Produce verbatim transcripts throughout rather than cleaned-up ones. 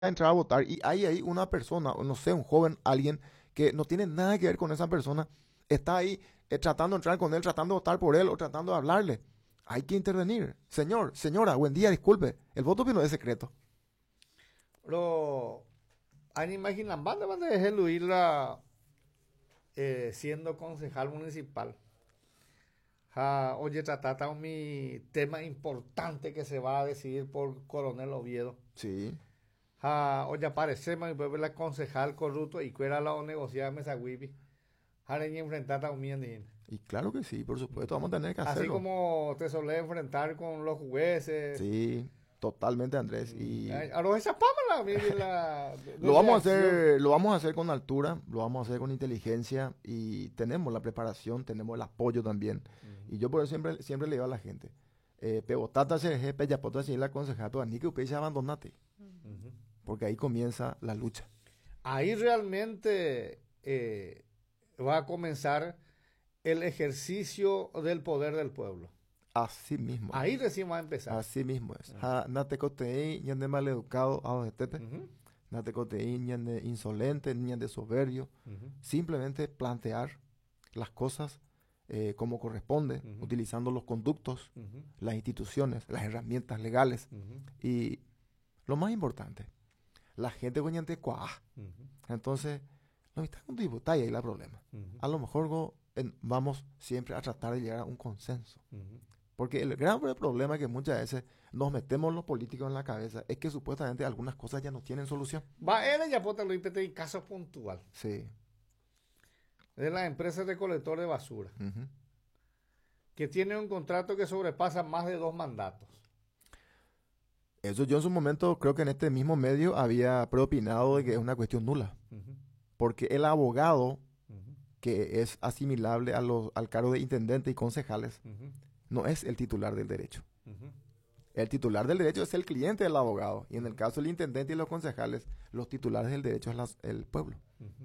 entrar a votar y hay ahí una persona, o no sé, un joven, alguien que no tiene nada que ver con esa persona, está ahí eh, tratando de entrar con él, tratando de votar por él o tratando de hablarle. Hay que intervenir. Señor, señora, buen día, disculpe. El voto no es secreto. Lo hay imaginan banda banda de Luisla eh, siendo concejal municipal. Ja, oye, tratata mi tema importante que se va a decidir por Coronel Oviedo. Sí. Ja, oye, aparecemos y vuelve la concejal corrupto y cuera la negociada mesa wibi. Jare y enfrentar a un mien. Y claro que sí, por supuesto, vamos a tener que Así hacerlo. como te solés enfrentar con los jueces. Sí, totalmente, Andrés. Y A los esa pámara, mire la. de- de lo vamos a reacción. hacer, lo vamos a hacer con altura, lo vamos a hacer con inteligencia y tenemos la preparación, tenemos el apoyo también. Y yo por eso siempre, siempre le digo a la gente, eh, pebotata se peyapota si la aconsejato, ni que usted abandonate, Ujú. porque ahí comienza la lucha. Ahí realmente eh, va a comenzar el ejercicio del poder del pueblo. Así mismo. Ahí recién va a empezar. Así mismo es. Ja, nate coteí, ñan de maleducado, a de tepe. Ujú, Nate coteí, ñan de insolente, ñan de soberbio. ujú, Simplemente plantear las cosas eh, como corresponde, Ujú. utilizando los conductos, ujú, las instituciones, las herramientas legales. ujú, Y lo más importante, la gente coñante cuá. ujú, Entonces, no está con diputado y ahí el problema. ujú, A lo mejor go- en- vamos siempre a tratar de llegar a un consenso. ujú. Porque el gran problema que muchas veces nos metemos los políticos en la cabeza es que supuestamente algunas cosas ya no tienen solución. Va, él ya pota lo I P T en caso puntual Sí. de las empresas recolectores de basura Ujú. que tienen un contrato que sobrepasa más de dos mandatos. Eso yo en su momento creo que en este mismo medio había preopinado de que es una cuestión nula. Ujú, Porque el abogado ujú, que es asimilable a los, al cargo de intendente y concejales ujú, no es el titular del derecho. ujú, El titular del derecho es el cliente del abogado. Y en el caso del intendente y los concejales, los titulares del derecho es las- el pueblo. ujú.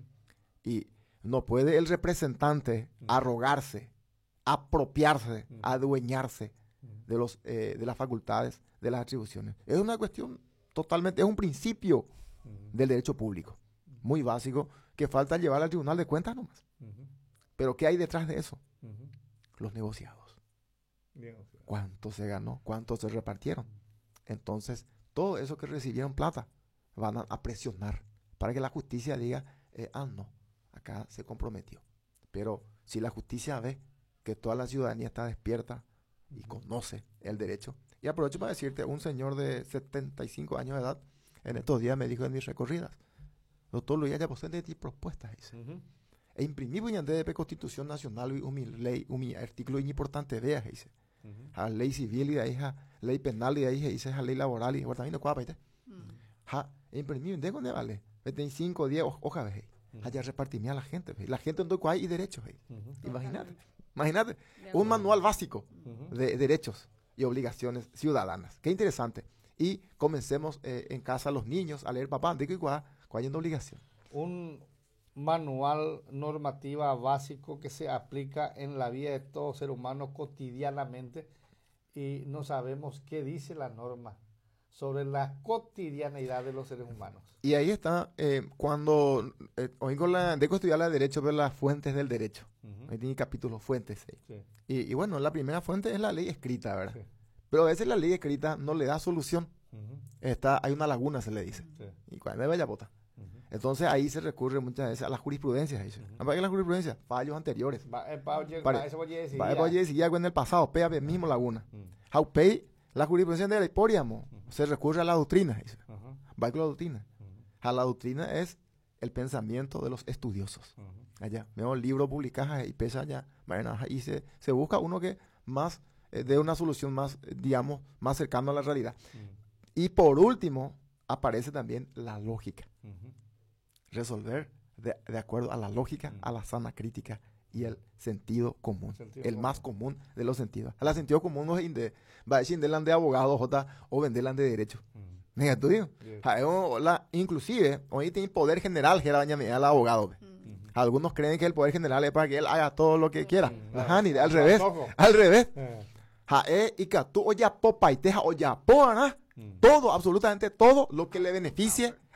Y no puede el representante Mm. arrogarse, apropiarse, Mm. adueñarse Mm. de, los, eh, de las facultades, de las atribuciones. Es una cuestión totalmente, es un principio Ujú, del derecho público, muy básico, que falta llevar al Tribunal de Cuentas nomás. ujú, Pero ¿qué hay detrás de eso? ujú. Los negociados. Bien, o sea, ¿Cuánto se ganó? ¿Cuánto se repartieron? Entonces, todo eso que recibieron plata van a, a presionar para que la justicia diga, eh, ah, no, acá se comprometió. Pero si la justicia ve que toda la ciudadanía está despierta y Ujú. conoce el derecho, y aprovecho para decirte, un señor de setenta y cinco años de edad, en estos días me dijo en mis recorridas, doctor Luis, ya posee de ti propuestas, dice. Ujú, E imprimí de Constitución Nacional y mi ley, mi artículo importante, vea, dice. ujú, A ley civil y de ahí, a ley penal y de ahí, dice, a ley laboral y de también no cuapa, ¿viste? Mm. Ja, imprimí, ¿de dónde vale? veinticinco, diez, hoja, ve. ujú, Allá repartimí a la gente, ve. La gente no hay y derechos, ve. ujú, Imagínate, Totalmente. imagínate. De Un acuerdo. manual básico ujú. de derechos y obligaciones ciudadanas. Qué interesante. Y comencemos eh, en casa los niños a leer papá, de que cuál hay una obligación. Un manual normativa básico que se aplica en la vida de todo ser humano cotidianamente y no sabemos qué dice la norma sobre la cotidianidad de los seres humanos. Y ahí está, eh, cuando eh, oigo la, de estudiar el derecho, ver las fuentes del derecho. Ujú, Ahí tiene capítulos, fuentes. ahí. sí, Y, y bueno, la primera fuente es la ley escrita, ¿verdad? sí, Pero a veces la ley escrita no le da solución. ujú, Está, hay una laguna, se le dice. sí, Y cuando me vaya bota. ujú. Entonces ahí se recurre muchas veces a la jurisprudencia. Dice. Ujú. ¿Para qué la jurisprudencia? Fallos anteriores. Va, eh, pa- oye, Pare- va, eso voy a decir Va ya. a decir algo en el pasado, pea mismo laguna. Mm, Jaupei, la jurisprudencia de la hipóriamo, se recurre a la doctrina. Dice. ujú, Va con la doctrina. ujú, A la doctrina es el pensamiento de los estudiosos. ujú. Allá, vemos libros publicados y pesa allá, bueno, y se, se busca uno que más eh, dé una solución más, eh, digamos, más cercano a la realidad. Mm, Y por último, aparece también la lógica. ujú. Resolver de, de acuerdo a la lógica, Mm. a la sana crítica y el sentido común. Sentido el común. más común de los sentidos. A la sentido común no es inde, va a decir venderlan de abogados jota, o venderlan de derecho. Mm, Mira, tú digo. bien. Ja, o la- Inclusive, hoy tiene poder general que era el abogado. ve. Mm. Ujú. Algunos creen que el poder general es para que él haga todo lo que quiera. Mm, Ajá, ni- al claro. revés. Ojo. Al revés. Eh, Ja, eh, y que tú oya popa y teja oya poa, ¿no? Mm. Todo, absolutamente todo lo que le beneficie